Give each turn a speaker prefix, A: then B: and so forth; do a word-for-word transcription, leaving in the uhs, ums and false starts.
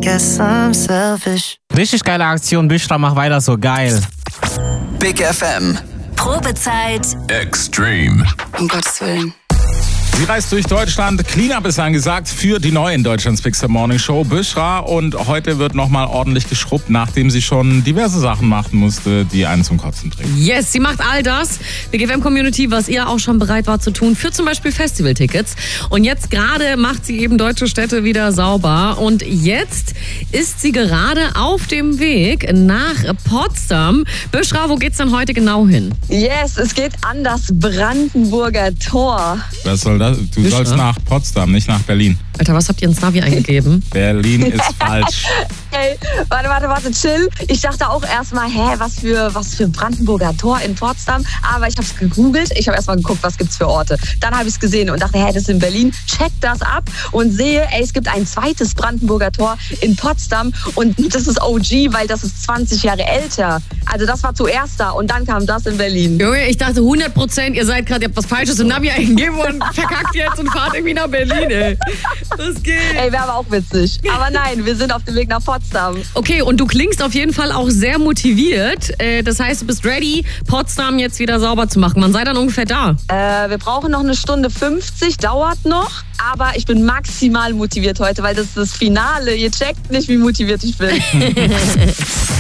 A: guess I'm selfish.
B: Richtig geile Aktion, Büschra, mach weiter so, geil.
C: Big F M.
D: Probezeit.
C: Extreme.
D: Um Gottes Willen.
E: Sie reist durch Deutschland. Cleanup ist angesagt für die neue in Deutschlands Big Star Morning Show, Büschra. Und heute wird nochmal ordentlich geschrubbt, nachdem sie schon diverse Sachen machen musste, die einen zum Kotzen bringen.
F: Yes, sie macht all das. Big F M Community, was ihr auch schon bereit war zu tun, für zum Beispiel Festivaltickets. Und jetzt gerade macht sie eben deutsche Städte wieder sauber. Und jetzt ist sie gerade auf dem Weg nach Potsdam. Büschra, wo geht's denn heute genau hin?
G: Yes, es geht an das Brandenburger Tor.
E: Was soll das? Du
F: Büschra?
E: sollst nach Potsdam, nicht nach Berlin.
F: Alter, was habt ihr ins Navi eingegeben?
E: Berlin ist falsch.
G: Hey, warte, warte, warte, chill. Ich dachte auch erstmal, hä, was für, was für ein Brandenburger Tor in Potsdam. Aber ich habe es gegoogelt. Ich habe erstmal geguckt, was gibt's für Orte. Dann habe ich es gesehen und dachte, hä, das ist in Berlin. Check das ab und sehe, ey, es gibt ein zweites Brandenburger Tor in Potsdam. Und das ist O G, weil das ist zwanzig Jahre älter. Also das war zuerst da und dann kam das in Berlin.
F: Junge, ich dachte hundert Prozent, ihr seid gerade, ihr habt was Falsches im Navi eingegeben und verkackt jetzt und fahrt irgendwie nach Berlin, ey. Das geht.
G: Ey, wäre aber auch witzig. Aber nein, wir sind auf dem Weg nach Potsdam.
F: Okay, und du klingst auf jeden Fall auch sehr motiviert. Äh, Das heißt, du bist ready, Potsdam jetzt wieder sauber zu machen. Wann seid ihr dann ungefähr da?
G: Äh, wir brauchen noch eine Stunde fünfzig, dauert noch. Aber ich bin maximal motiviert heute, weil das ist das Finale. Ihr checkt nicht, wie motiviert ich bin.